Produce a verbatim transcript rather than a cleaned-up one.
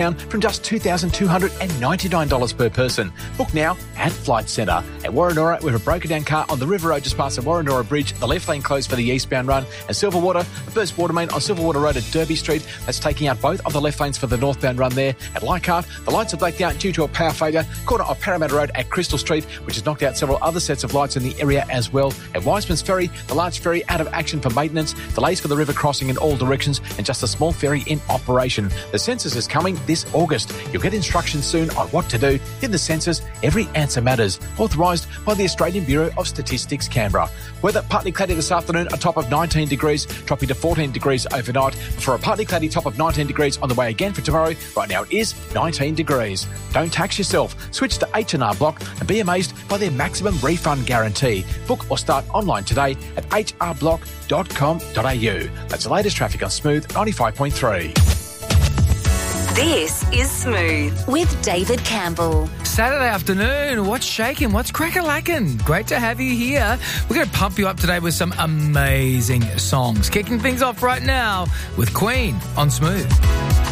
from just two thousand two hundred ninety-nine dollars per person. Book now at Flight Centre. At Warranora, we have a broken down car on the River Road just past the Warranora Bridge, the left lane closed for the eastbound run, and Silverwater, a burst water main on Silverwater Road at Derby Street. That's taking out both of the left lanes for the northbound run there. At Leichhardt, the lights are blacked out due to a power failure. Corner of Parramatta Road at Crystal Street, which has knocked out several other sets of lights in the area as well. At Wiseman's Ferry, the large ferry out of action for maintenance, delays for the river crossing in all directions, and just a small ferry in operation. The census is coming this August. You'll get instructions soon on what to do. In the census, every answer matters. Authorised by the Australian Bureau of Statistics, Canberra. Weather partly cloudy this afternoon, a top of nineteen degrees, dropping to fourteen degrees overnight. For a partly cloudy top of nineteen degrees on the way again for tomorrow, right now it is nineteen degrees. Don't tax yourself. Switch to H and R Block and be amazed by their maximum refund guarantee. Book or start online today at h r block dot com dot a u. That's the latest traffic on Smooth ninety-five point three. This is Smooth with David Campbell. Saturday afternoon, what's shaking? What's crack-a-lacking? Great to have you here. We're going to pump you up today with some amazing songs. Kicking things off right now with Queen on Smooth.